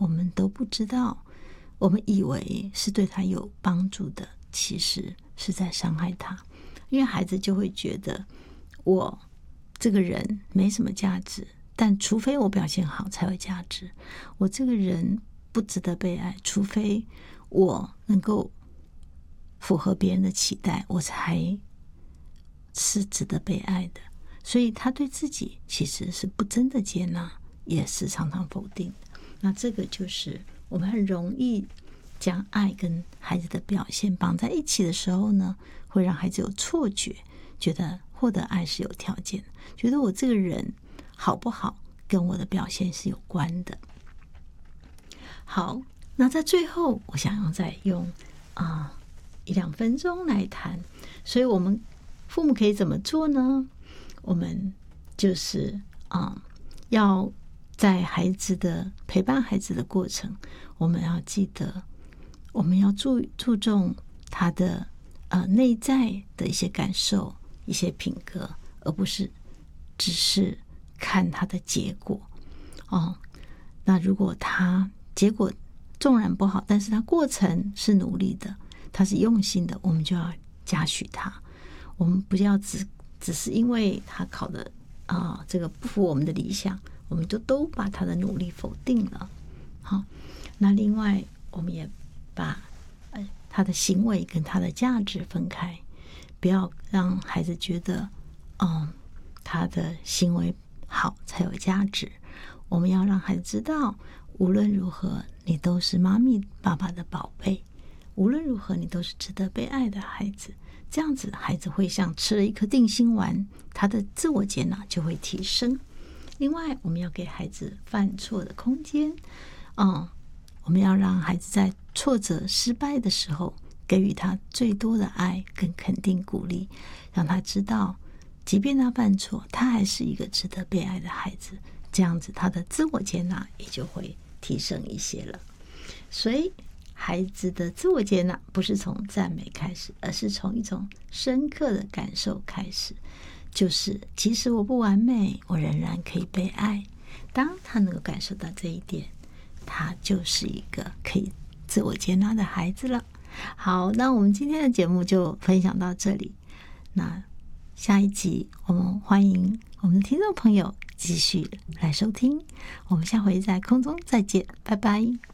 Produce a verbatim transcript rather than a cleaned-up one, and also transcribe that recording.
我们都不知道，我们以为是对他有帮助的，其实是在伤害他。因为孩子就会觉得我这个人没什么价值，但除非我表现好才有价值。我这个人不值得被爱，除非我能够符合别人的期待，我才是值得被爱的。所以他对自己其实是不真的接纳，也是常常否定的。那这个就是我们很容易将爱跟孩子的表现绑在一起的时候呢，会让孩子有错觉，觉得获得爱是有条件的，觉得我这个人好不好跟我的表现是有关的。好，那在最后我想要再用啊、呃、一两分钟来谈，所以我们父母可以怎么做呢？我们就是啊、呃，要在孩子的陪伴孩子的过程，我们要记得，我们要注注重他的呃内在的一些感受、一些品格，而不是只是看他的结果哦。那如果他结果纵然不好，但是他过程是努力的，他是用心的，我们就要嘉许他。我们不要只只是因为他考的啊、呃、这个不符我们的理想，我们就都把他的努力否定了。好，那另外我们也把呃他的行为跟他的价值分开，不要让孩子觉得嗯他的行为好才有价值。我们要让孩子知道，无论如何你都是妈咪爸爸的宝贝，无论如何你都是值得被爱的孩子。这样子孩子会像吃了一颗定心丸，他的自我接纳就会提升。另外我们要给孩子犯错的空间，嗯，我们要让孩子在挫折失败的时候给予他最多的爱跟肯定鼓励，让他知道即便他犯错，他还是一个值得被爱的孩子。这样子他的自我接纳也就会提升一些了。所以孩子的自我接纳不是从赞美开始，而是从一种深刻的感受开始，就是即使我不完美，我仍然可以被爱。当他能够感受到这一点，他就是一个可以自我接纳的孩子了。好，那我们今天的节目就分享到这里。那下一集我们欢迎我们的听众朋友继续来收听，我们下回在空中再见，拜拜。